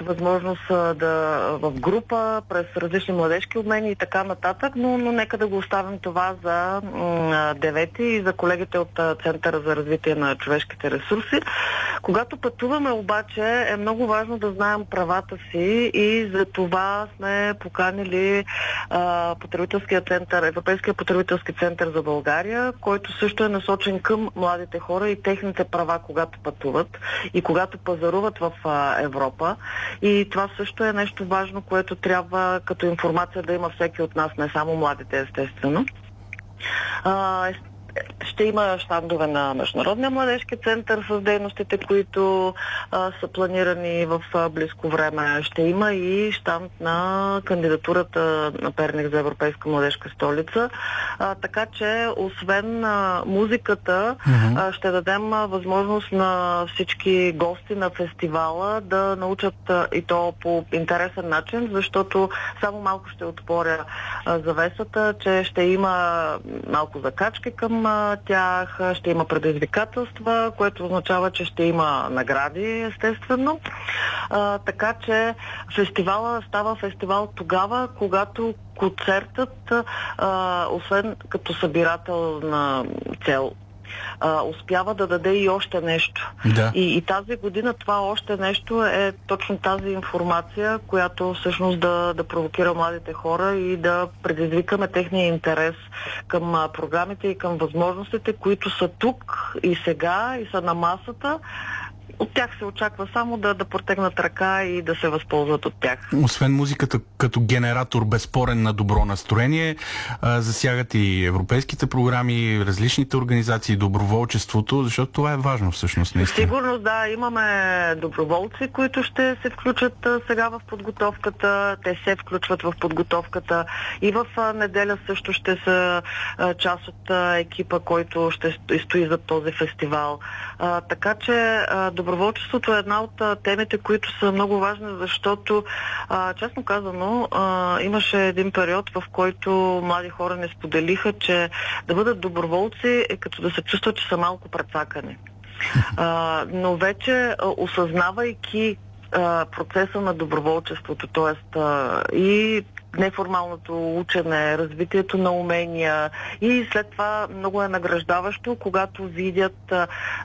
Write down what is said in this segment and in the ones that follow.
възможност в група, през различни младежки обмени и така нататък, но нека да го оставим това за 9-ти и за колегите от Центъра за развитие на човешките ресурси. Когато пътуваме обаче, е много важно да знаем правата си и за това сме поканили потребителския център, Европейския потребителски център за България, който също е насочен към младите хора и техните права, когато пътуват и когато пазаруват в Европа. И това също е нещо важно, което трябва като информация да има всеки от нас, не само младите, естествено. Ще има щандове на Международния младежки център с дейностите, които са планирани в близко време. Ще има и щанд на кандидатурата на Перник за Европейска младежка столица. Така че, освен музиката, ще дадем възможност на всички гости на фестивала да научат и то по интересен начин, защото само малко ще отворя завесата, че ще има малко закачки към тях, ще има предизвикателства, което означава, че ще има награди, естествено. Така че фестивала става фестивал тогава, когато концертът, освен като събирател на цел, успява да даде и още нещо. Да. И тази година това още нещо е точно тази информация, която всъщност да провокира младите хора и да предизвикаме техния интерес към програмите и към възможностите, които са тук и сега и са на масата. От тях се очаква само да протегнат ръка и да се възползват от тях. Освен музиката като генератор безспорен на добро настроение, засягат и европейските програми, различните организации, доброволчеството, защото това е важно всъщност. Наистина. Сигурно, да, имаме доброволци, които ще се включат сега в подготовката. Те се включват в подготовката и в неделя също ще са част от екипа, който ще стои за този фестивал. Така че доброволчеството е една от темите, които са много важни, защото, честно казано, имаше един период, в който млади хора не споделиха, че да бъдат доброволци е като да се чувстват, че са малко прецакани. Но вече, осъзнавайки процеса на доброволчеството, т.е. и неформалното учене, развитието на умения и след това много е награждаващо, когато видят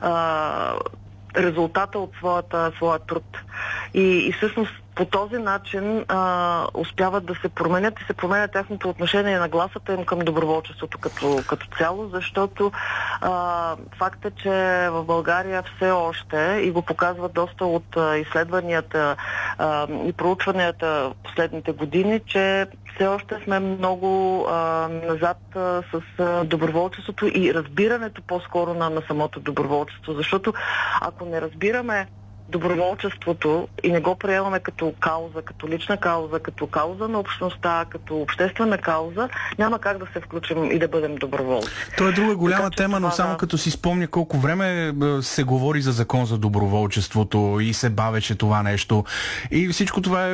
резултата от своя труд. И всъщност по този начин успяват да се променят и се променят тяхното отношение на гласата им към доброволчеството като цяло, защото факт е, че в България все още, и го показват доста от изследванията и проучванията в последните години, че все още сме много назад с доброволчеството и разбирането по-скоро на самото доброволчество, защото ако не разбираме доброволчеството и не го приемаме като кауза, като лична кауза, като кауза на общността, като обществена кауза, няма как да се включим и да бъдем доброволци. То е друга голяма тема, но само като си спомня колко време се говори за закон за доброволчеството и се бавеше това нещо. И всичко това е